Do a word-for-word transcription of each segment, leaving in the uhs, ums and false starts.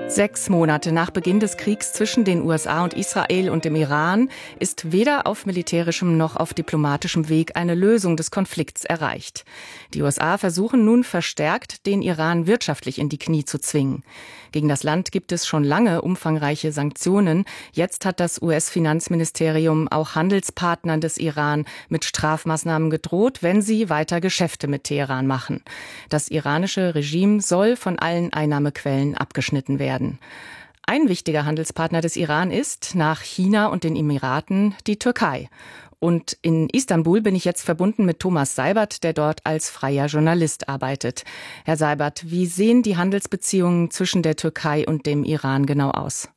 Sechs Monate nach Beginn des Kriegs zwischen den U S A und Israel und dem Iran ist weder auf militärischem noch auf diplomatischem Weg eine Lösung des Konflikts erreicht. Die U S A versuchen nun verstärkt, den Iran wirtschaftlich in die Knie zu zwingen. Gegen das Land gibt es schon lange umfangreiche Sanktionen. Jetzt hat das U S-Finanzministerium auch Handelspartnern des Iran mit Strafmaßnahmen gedroht, wenn sie weiter Geschäfte mit Teheran machen. Das iranische Regime soll von allen Einnahmequellen abgeschnitten werden. Ein wichtiger Handelspartner des Iran ist, nach China und den Emiraten, die Türkei. Und in Istanbul bin ich jetzt verbunden mit Thomas Seibert, der dort als freier Journalist arbeitet. Herr Seibert, wie sehen die Handelsbeziehungen zwischen der Türkei und dem Iran genau aus?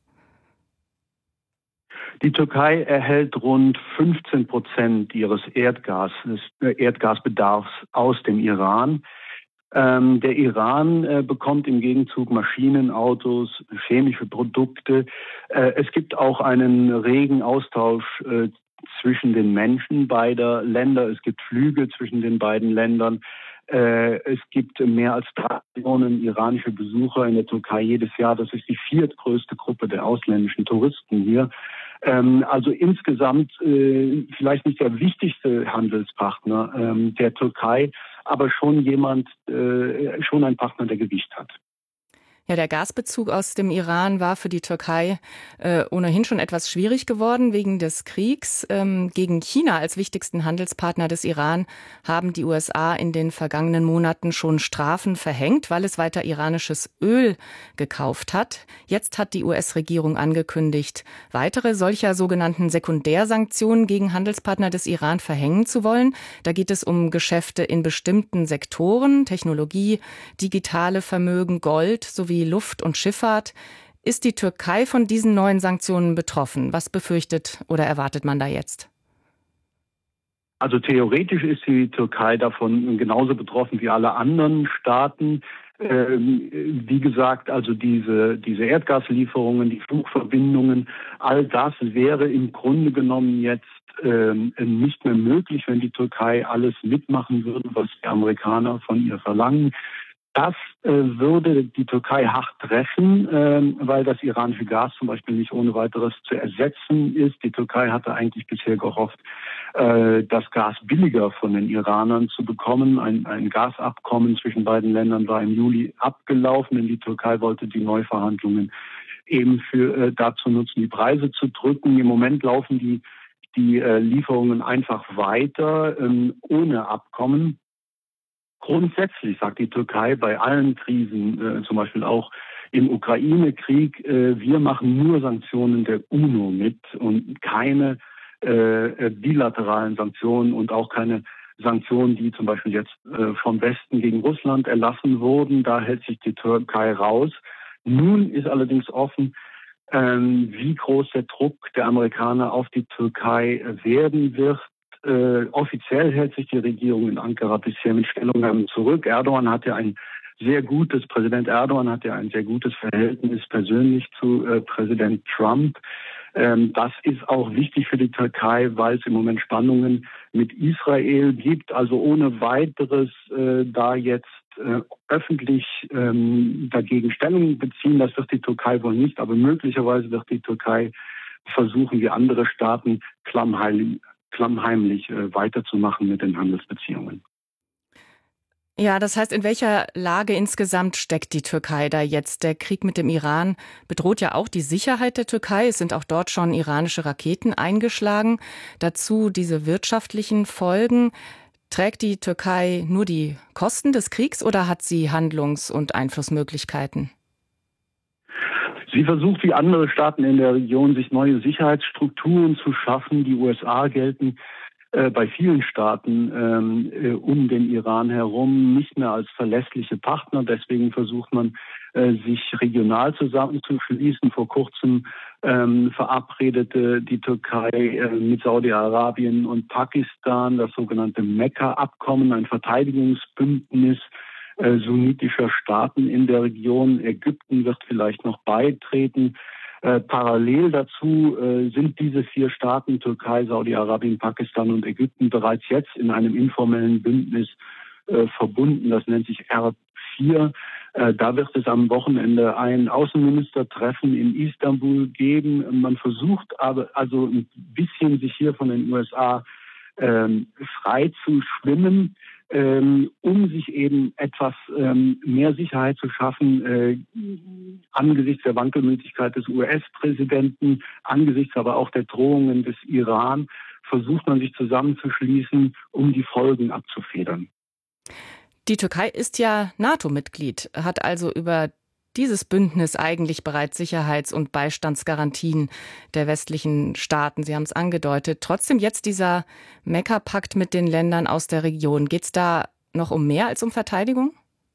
Die Türkei erhält rund fünfzehn Prozent ihres Erdgas, äh, Erdgasbedarfs aus dem Iran. Ähm, der Iran äh, bekommt im Gegenzug Maschinen, Autos, chemische Produkte. Äh, es gibt auch einen regen Austausch äh, zwischen den Menschen beider Länder. Es gibt Flüge zwischen den beiden Ländern. Äh, es gibt mehr als drei Millionen iranische Besucher in der Türkei jedes Jahr. Das ist die viertgrößte Gruppe der ausländischen Touristen hier. Ähm, also insgesamt äh, vielleicht nicht der wichtigste Handelspartner ähm, der Türkei, aber schon jemand, äh, schon ein Partner, der Gewicht hat. Ja, der Gasbezug aus dem Iran war für die Türkei äh, ohnehin schon etwas schwierig geworden wegen des Kriegs. Ähm, gegen China als wichtigsten Handelspartner des Iran haben die U S A in den vergangenen Monaten schon Strafen verhängt, weil es weiter iranisches Öl gekauft hat. Jetzt hat die U S-Regierung angekündigt, weitere solcher sogenannten Sekundärsanktionen gegen Handelspartner des Iran verhängen zu wollen. Da geht es um Geschäfte in bestimmten Sektoren, Technologie, digitale Vermögen, Gold sowie Luft- und Schifffahrt. Ist die Türkei von diesen neuen Sanktionen betroffen? Was befürchtet oder erwartet man da jetzt? Also theoretisch ist die Türkei davon genauso betroffen wie alle anderen Staaten. Ähm, wie gesagt, also diese, diese Erdgaslieferungen, die Flugverbindungen, all das wäre im Grunde genommen jetzt ähm, nicht mehr möglich, wenn die Türkei alles mitmachen würde, was die Amerikaner von ihr verlangen. Das äh, würde die Türkei hart treffen, äh, weil das iranische Gas zum Beispiel nicht ohne weiteres zu ersetzen ist. Die Türkei hatte eigentlich bisher gehofft, äh, das Gas billiger von den Iranern zu bekommen. Ein, ein Gasabkommen zwischen beiden Ländern war im Juli abgelaufen, denn die Türkei wollte die Neuverhandlungen eben für äh, dazu nutzen, die Preise zu drücken. Im Moment laufen die, die äh, Lieferungen einfach weiter, äh, ohne Abkommen. Grundsätzlich sagt die Türkei bei allen Krisen, äh, zum Beispiel auch im Ukraine-Krieg, äh, wir machen nur Sanktionen der UNO mit und keine äh, bilateralen Sanktionen und auch keine Sanktionen, die zum Beispiel jetzt äh, vom Westen gegen Russland erlassen wurden. Da hält sich die Türkei raus. Nun ist allerdings offen, ähm, wie groß der Druck der Amerikaner auf die Türkei werden wird. Äh, offiziell hält sich die Regierung in Ankara bisher mit Stellungnahmen zurück. Erdogan hat ja ein sehr gutes, Präsident Erdogan hat ja ein sehr gutes Verhältnis persönlich zu äh, Präsident Trump. Ähm, das ist auch wichtig für die Türkei, weil es im Moment Spannungen mit Israel gibt. Also ohne weiteres äh, da jetzt äh, öffentlich ähm, dagegen Stellung beziehen, das wird die Türkei wohl nicht, aber möglicherweise wird die Türkei versuchen, wie andere Staaten klammheimlich klammheimlich äh, weiterzumachen mit den Handelsbeziehungen. Ja, das heißt, in welcher Lage insgesamt steckt die Türkei da jetzt? Der Krieg mit dem Iran bedroht ja auch die Sicherheit der Türkei. Es sind auch dort schon iranische Raketen eingeschlagen. Dazu diese wirtschaftlichen Folgen. Trägt die Türkei nur die Kosten des Kriegs oder hat sie Handlungs- und Einflussmöglichkeiten? Sie versucht, wie andere Staaten in der Region, sich neue Sicherheitsstrukturen zu schaffen. Die U S A gelten äh, bei vielen Staaten ähm, äh, um den Iran herum nicht mehr als verlässliche Partner. Deswegen versucht man, äh, sich regional zusammenzuschließen. Vor kurzem ähm, verabredete die Türkei äh, mit Saudi-Arabien und Pakistan das sogenannte Mekka-Abkommen, ein Verteidigungsbündnis Äh, sunnitischer Staaten in der Region. Ägypten wird vielleicht noch beitreten. Äh, parallel dazu äh, sind diese vier Staaten, Türkei, Saudi-Arabien, Pakistan und Ägypten, bereits jetzt in einem informellen Bündnis äh, verbunden. Das nennt sich R vier. Äh, da wird es am Wochenende ein Außenministertreffen in Istanbul geben. Man versucht aber also ein bisschen sich hier von den U S A ähm, frei zu schwimmen, ähm, um sich eben etwas ähm, mehr Sicherheit zu schaffen äh, angesichts der Wankelmütigkeit des U S-Präsidenten, angesichts aber auch der Drohungen des Iran, versucht man sich zusammenzuschließen, um die Folgen abzufedern. Die Türkei ist ja NATO-Mitglied, hat also über dieses Bündnis eigentlich bereits Sicherheits- und Beistandsgarantien der westlichen Staaten. Sie haben es angedeutet. Trotzdem jetzt dieser Mekka-Pakt mit den Ländern aus der Region. Geht es da noch um mehr als um Verteidigung?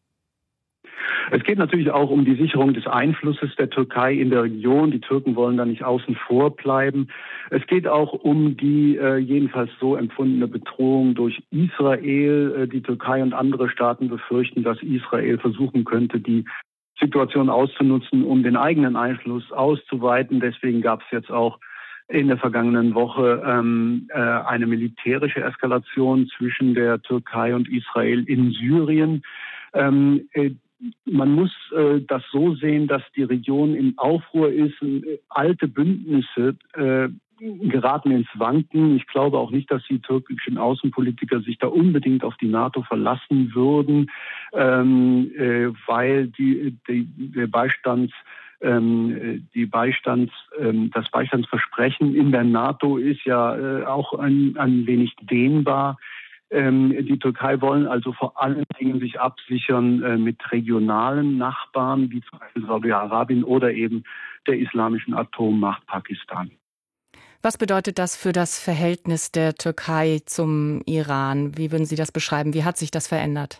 Es geht natürlich auch um die Sicherung des Einflusses der Türkei in der Region. Die Türken wollen da nicht außen vor bleiben. Es geht auch um die äh, jedenfalls so empfundene Bedrohung durch Israel. Äh, die Türkei und andere Staaten befürchten, dass Israel versuchen könnte, die Situation auszunutzen, um den eigenen Einfluss auszuweiten. Deswegen gab es jetzt auch in der vergangenen Woche ähm, äh, eine militärische Eskalation zwischen der Türkei und Israel in Syrien. Ähm, äh, Man muss äh, das so sehen, dass die Region in Aufruhr ist. Äh, alte Bündnisse äh, geraten ins Wanken. Ich glaube auch nicht, dass die türkischen Außenpolitiker sich da unbedingt auf die NATO verlassen würden, ähm, äh, weil die, die, der Beistands ähm, die Beistands, ähm, das Beistandsversprechen in der NATO ist ja äh, auch ein, ein wenig dehnbar. Die Türkei wollen also vor allen Dingen sich absichern äh, mit regionalen Nachbarn, wie zum Beispiel Saudi-Arabien oder eben der islamischen Atommacht Pakistan. Was bedeutet das für das Verhältnis der Türkei zum Iran? Wie würden Sie das beschreiben? Wie hat sich das verändert?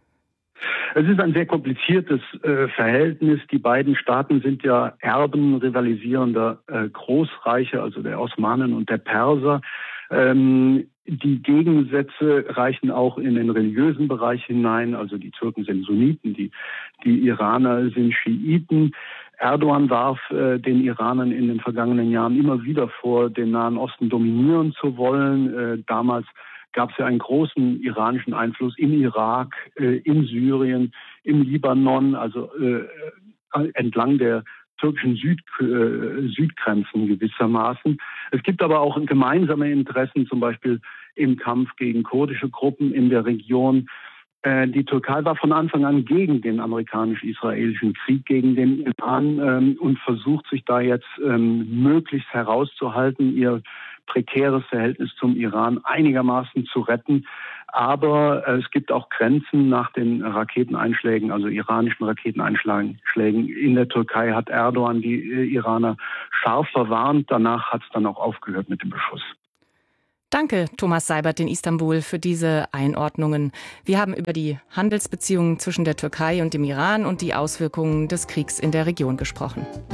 Es ist ein sehr kompliziertes äh, Verhältnis. Die beiden Staaten sind ja Erben rivalisierender äh, Großreiche, also der Osmanen und der Perser. Ähm, die Gegensätze reichen auch in den religiösen Bereich hinein. Also die Türken sind Sunniten, die, die Iraner sind Schiiten. Erdogan warf äh, den Iranern in den vergangenen Jahren immer wieder vor, den Nahen Osten dominieren zu wollen. Äh, damals gab es ja einen großen iranischen Einfluss im Irak, äh, in Syrien, im Libanon, also äh, entlang der türkischen Süd, äh, Südgrenzen gewissermaßen. Es gibt aber auch gemeinsame Interessen, zum Beispiel im Kampf gegen kurdische Gruppen in der Region. Äh, die Türkei war von Anfang an gegen den amerikanisch-israelischen Krieg gegen den Iran ähm, und versucht sich da jetzt ähm, möglichst herauszuhalten, ihr prekäres Verhältnis zum Iran einigermaßen zu retten. Aber äh, es gibt auch Grenzen nach den Raketeneinschlägen, also iranischen Raketeneinschlägen. In der Türkei hat Erdogan die äh, Iraner scharf verwarnt. Danach hat es dann auch aufgehört mit dem Beschuss. Danke, Thomas Seibert in Istanbul, für diese Einordnungen. Wir haben über die Handelsbeziehungen zwischen der Türkei und dem Iran und die Auswirkungen des Kriegs in der Region gesprochen.